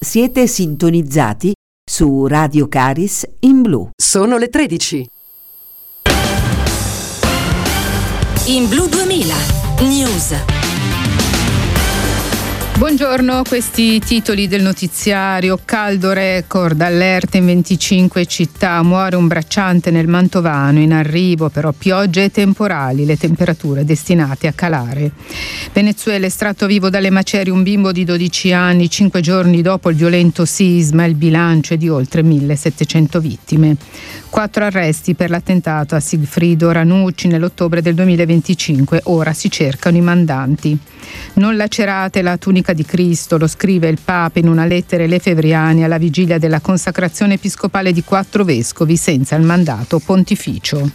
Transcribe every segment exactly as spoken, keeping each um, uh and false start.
Siete sintonizzati su Radio Caris in blu. Sono le tredici. In blu duemila News. Buongiorno, questi titoli del notiziario. Caldo record, allerta in venticinque città, muore un bracciante nel Mantovano, in arrivo però piogge e temporali, le temperature destinate a calare. Venezuela, estratto vivo dalle macerie un bimbo di dodici anni, cinque giorni dopo il violento sisma, il bilancio è di oltre millesettecento vittime. Quattro arresti per l'attentato a Sigfrido Ranucci nell'ottobre del duemilaventicinque, ora si cercano i mandanti. Non lacerate la tunica di Cristo, lo scrive il Papa in una lettera ai Lefebvriani alla vigilia della consacrazione episcopale di quattro vescovi senza il mandato pontificio.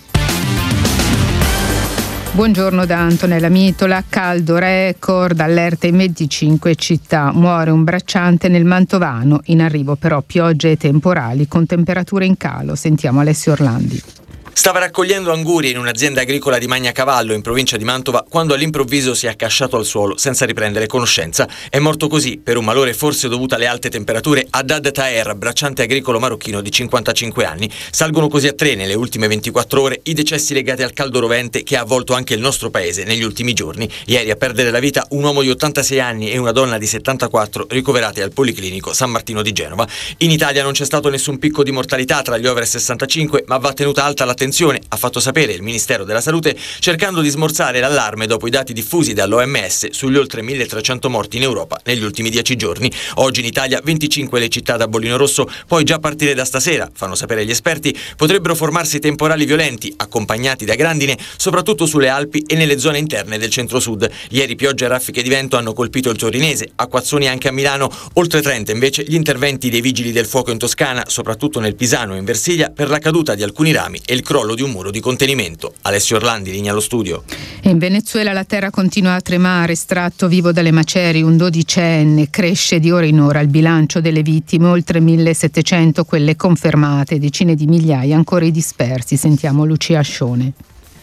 Buongiorno da Antonella Mitola. Caldo record, allerta in venticinque città, muore un bracciante nel Mantovano, in arrivo però piogge e temporali con temperature in calo. Sentiamo Alessio Orlandi. Stava raccogliendo angurie in un'azienda agricola di Magnacavallo, in provincia di Mantova, quando all'improvviso si è accasciato al suolo senza riprendere conoscenza. È morto così, per un malore forse dovuto alle alte temperature, Haddad Taher, bracciante agricolo marocchino di cinquantacinque anni. Salgono così a tre nelle ultime ventiquattro ore i decessi legati al caldo rovente che ha avvolto anche il nostro paese negli ultimi giorni. Ieri a perdere la vita un uomo di ottantasei anni e una donna di settantaquattro, ricoverati al Policlinico San Martino di Genova. In Italia non c'è stato nessun picco di mortalità tra gli over sessantacinque, ma va tenuta alta l'attenzione, ha fatto sapere il Ministero della Salute, cercando di smorzare l'allarme dopo i dati diffusi dall'O M S sugli oltre milletrecento morti in Europa negli ultimi dieci giorni. Oggi in Italia venticinque le città da bollino rosso, poi già a partire da stasera, fanno sapere gli esperti, potrebbero formarsi temporali violenti accompagnati da grandine, soprattutto sulle Alpi e nelle zone interne del centro-sud. Ieri piogge e raffiche di vento hanno colpito il torinese, acquazzoni anche a Milano, oltre trenta invece gli interventi dei vigili del fuoco in Toscana, soprattutto nel Pisano e in Versilia, per la caduta di alcuni rami e il crollo di un muro di contenimento. Alessio Orlandi, linea allo studio. In Venezuela la terra continua a tremare, estratto vivo dalle macerie un dodicenne, cresce di ora in ora il bilancio delle vittime, oltre millesettecento quelle confermate, decine di migliaia ancora i dispersi. Sentiamo Lucia Ascione.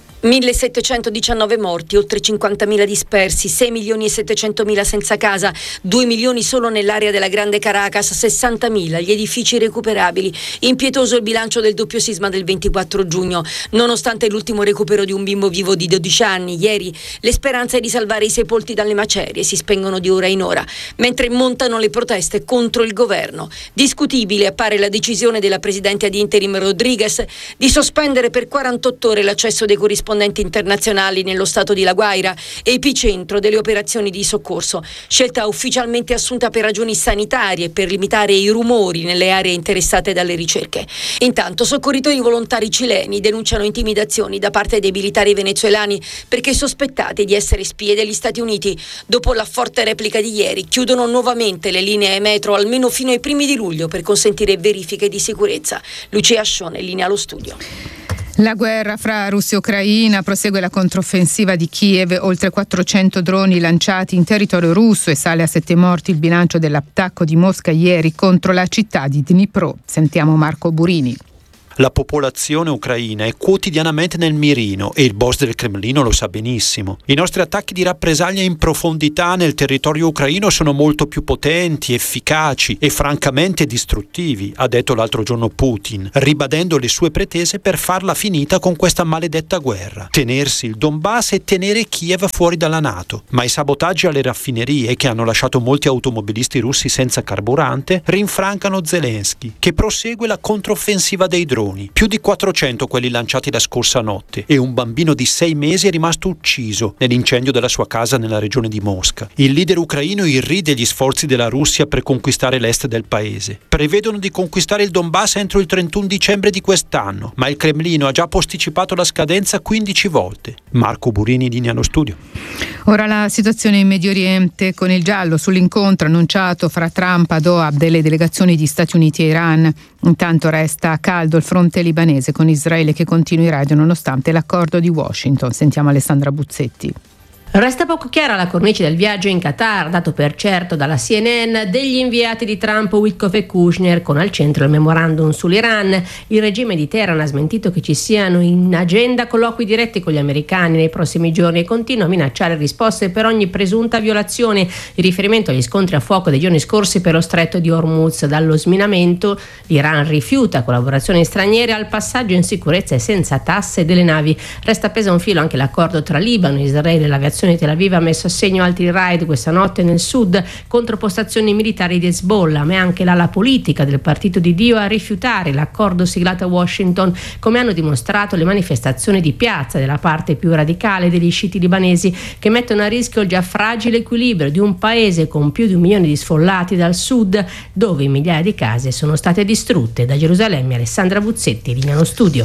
millesettecentodiciannove morti, oltre cinquantamila dispersi, sei milioni e settecentomila senza casa, due milioni solo nell'area della Grande Caracas, sessantamila gli edifici recuperabili. Impietoso il bilancio del doppio sisma del ventiquattro giugno. Nonostante l'ultimo recupero di un bimbo vivo di dodici anni, ieri le speranze di salvare i sepolti dalle macerie si spengono di ora in ora, mentre montano le proteste contro il governo. Discutibile appare la decisione della presidente ad interim Rodriguez di sospendere per quarantotto ore l'accesso dei corrispondenti internazionali nello stato di La Guaira, epicentro delle operazioni di soccorso, scelta ufficialmente assunta per ragioni sanitarie e per limitare i rumori nelle aree interessate dalle ricerche. Intanto soccorritori volontari cileni denunciano intimidazioni da parte dei militari venezuelani perché sospettati di essere spie degli Stati Uniti. Dopo la forte replica di ieri, chiudono nuovamente le linee metro almeno fino ai primi di luglio per consentire verifiche di sicurezza. Lucia Ascione, linea allo studio. La guerra fra Russia e Ucraina, prosegue la controffensiva di Kiev, oltre quattrocento droni lanciati in territorio russo e sale a sette morti il bilancio dell'attacco di Mosca ieri contro la città di Dnipro. Sentiamo Marco Burini. La popolazione ucraina è quotidianamente nel mirino e il boss del Cremlino lo sa benissimo. I nostri attacchi di rappresaglia in profondità nel territorio ucraino sono molto più potenti, efficaci e francamente distruttivi, ha detto l'altro giorno Putin, ribadendo le sue pretese per farla finita con questa maledetta guerra, tenersi il Donbass e tenere Kiev fuori dalla NATO. Ma i sabotaggi alle raffinerie, che hanno lasciato molti automobilisti russi senza carburante, rinfrancano Zelensky, che prosegue la controffensiva dei droni. Più di quattrocento quelli lanciati la scorsa notte e un bambino di sei mesi è rimasto ucciso nell'incendio della sua casa nella regione di Mosca. Il leader ucraino irride gli sforzi della Russia per conquistare l'est del paese. Prevedono di conquistare il Donbass entro il trentuno dicembre di quest'anno, ma il Cremlino ha già posticipato la scadenza quindici volte. Marco Burini, linea allo studio. Ora la situazione in Medio Oriente, con il giallo sull'incontro annunciato fra Trump a Doha delle delegazioni di Stati Uniti e Iran. Intanto resta caldo il fronte libanese con Israele che continua i raid nonostante l'accordo di Washington. Sentiamo Alessandra Buzzetti. Resta poco chiara la cornice del viaggio in Qatar, dato per certo dalla C N N, degli inviati di Trump, Witkoff e Kushner, con al centro il memorandum sull'Iran. Il regime di Teheran ha smentito che ci siano in agenda colloqui diretti con gli americani nei prossimi giorni e continua a minacciare risposte per ogni presunta violazione. In riferimento agli scontri a fuoco dei giorni scorsi per lo stretto di Hormuz, dallo sminamento l'Iran rifiuta collaborazioni straniere al passaggio in sicurezza e senza tasse delle navi. Resta appeso a un filo anche l'accordo tra Libano, Israele e l'aviazione. Tel Aviv ha messo a segno altri raid questa notte nel sud contro postazioni militari di Hezbollah, ma è anche l'ala politica del partito di Dio a rifiutare l'accordo siglato a Washington, come hanno dimostrato le manifestazioni di piazza della parte più radicale degli sciiti libanesi, che mettono a rischio il già fragile equilibrio di un paese con più di un milione di sfollati dal sud, dove migliaia di case sono state distrutte. Da Gerusalemme Alessandra Buzzetti, Lignano Studio.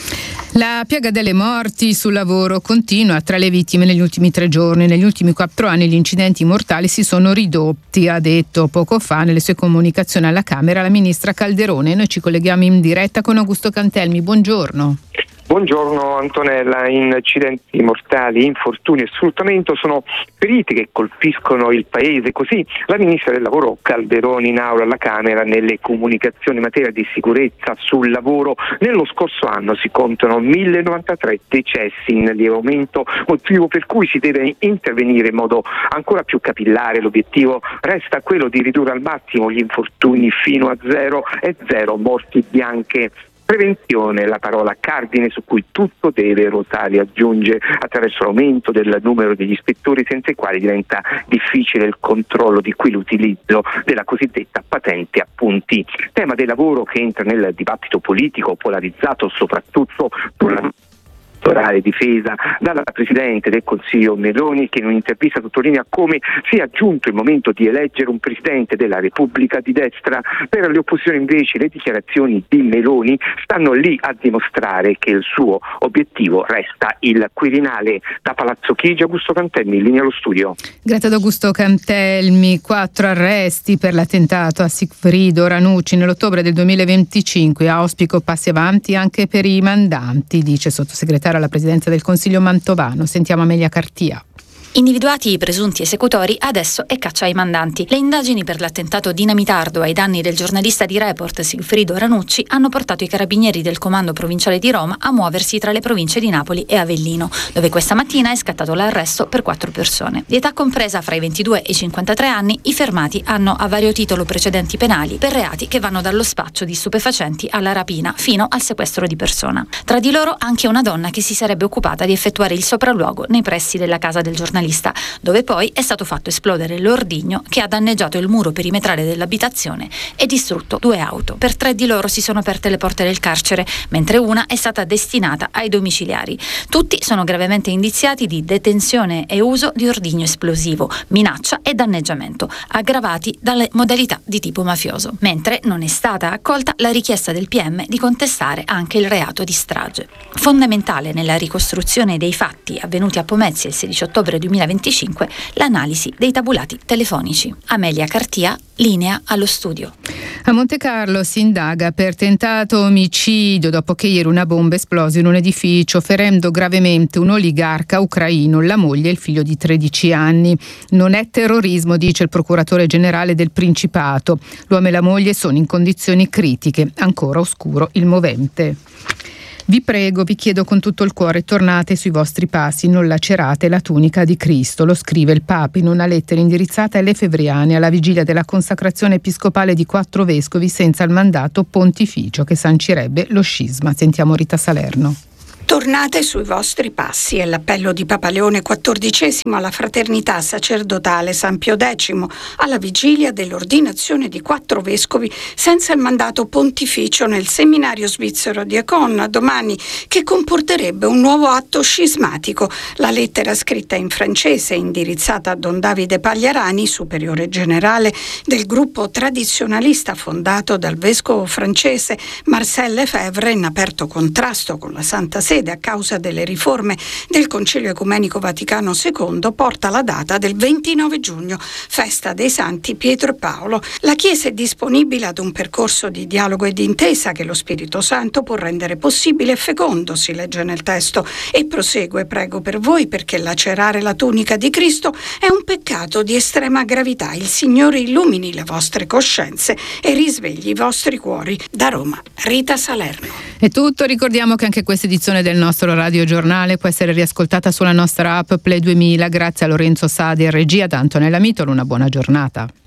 La piaga delle morti sul lavoro continua. Tra le vittime negli ultimi tre giorni, negli ultimi quattro anni gli incidenti mortali si sono ridotti, ha detto poco fa nelle sue comunicazioni alla Camera la ministra Calderone. Noi ci colleghiamo in diretta con Augusto Cantelmi. Buongiorno. Buongiorno Antonella. Incidenti mortali, infortuni e sfruttamento sono ferite che colpiscono il paese. Così la ministra del lavoro Calderone in aula alla Camera nelle comunicazioni in materia di sicurezza sul lavoro. Nello scorso anno si contano mille novantatré decessi in lieve aumento, motivo per cui si deve intervenire in modo ancora più capillare. L'obiettivo resta quello di ridurre al massimo gli infortuni fino a zero e zero morti bianche. Prevenzione, la parola cardine su cui tutto deve ruotare, aggiunge, attraverso l'aumento del numero degli ispettori, senza i quali diventa difficile il controllo di qui l'utilizzo della cosiddetta patente a punti. Tema del lavoro che entra nel dibattito politico polarizzato soprattutto sulla elettorale difesa dalla Presidente del Consiglio Meloni, che in un'intervista sottolinea come sia giunto il momento di eleggere un Presidente della Repubblica di destra. Per le opposizioni invece le dichiarazioni di Meloni stanno lì a dimostrare che il suo obiettivo resta il Quirinale. Da Palazzo Chigi, Augusto Cantelmi, in linea allo studio. Grazie ad Augusto Cantelmi. Quattro arresti per l'attentato a Sigfrido Ranucci nell'ottobre del duemilaventicinque. Auspico passi avanti anche per i mandanti, dice sottosegretario alla Presidenza del Consiglio Mantovano. Sentiamo Amelia Cartia. Individuati i presunti esecutori, adesso è caccia ai mandanti. Le indagini per l'attentato dinamitardo ai danni del giornalista di Report Sigfrido Ranucci hanno portato i carabinieri del Comando Provinciale di Roma a muoversi tra le province di Napoli e Avellino, dove questa mattina è scattato l'arresto per quattro persone. Di età compresa fra i ventidue e i cinquantatré anni, i fermati hanno a vario titolo precedenti penali per reati che vanno dallo spaccio di stupefacenti alla rapina fino al sequestro di persona. Tra di loro anche una donna che si sarebbe occupata di effettuare il sopralluogo nei pressi della casa del giornalista, dove poi è stato fatto esplodere l'ordigno che ha danneggiato il muro perimetrale dell'abitazione e distrutto due auto. Per tre di loro si sono aperte le porte del carcere, mentre una è stata destinata ai domiciliari. Tutti sono gravemente indiziati di detenzione e uso di ordigno esplosivo, minaccia e danneggiamento, aggravati dalle modalità di tipo mafioso, mentre non è stata accolta la richiesta del P M di contestare anche il reato di strage. Fondamentale nella ricostruzione dei fatti avvenuti a Pomezia il sedici ottobre duemilaventicinque l'analisi dei tabulati telefonici. Amelia Cartia, linea allo studio. A Montecarlo si indaga per tentato omicidio dopo che ieri una bomba esplose in un edificio, ferendo gravemente un oligarca ucraino, la moglie e il figlio di tredici anni. Non è terrorismo, dice il procuratore generale del Principato. L'uomo e la moglie sono in condizioni critiche, ancora oscuro il movente. Vi prego, vi chiedo con tutto il cuore, tornate sui vostri passi, non lacerate la tunica di Cristo. Lo scrive il Papa in una lettera indirizzata alle Efevriani alla vigilia della consacrazione episcopale di quattro vescovi senza il mandato pontificio che sancirebbe lo scisma. Sentiamo Rita Salerno. Tornate sui vostri passi è l'appello di Papa Leone quattordicesimo alla fraternità sacerdotale San Pio X alla vigilia dell'ordinazione di quattro vescovi senza il mandato pontificio nel seminario svizzero di Econ domani, che comporterebbe un nuovo atto scismatico. La lettera, scritta in francese e indirizzata a Don Davide Pagliarani, superiore generale del gruppo tradizionalista fondato dal vescovo francese Marcel Lefebvre, in aperto contrasto con la Santa Sede, fede a causa delle riforme del Concilio Ecumenico Vaticano secondo, porta la data del ventinove giugno, festa dei Santi Pietro e Paolo. La Chiesa è disponibile ad un percorso di dialogo e di intesa che lo Spirito Santo può rendere possibile e fecondo, si legge nel testo, e prosegue: prego per voi perché lacerare la tunica di Cristo è un peccato di estrema gravità. Il Signore illumini le vostre coscienze e risvegli i vostri cuori. Da Roma, Rita Salerno. È tutto, ricordiamo che anche questa edizione del nostro radiogiornale può essere riascoltata sulla nostra app Play duemila. Grazie a Lorenzo Sadi e regia, da Antonella Mitolo, una buona giornata.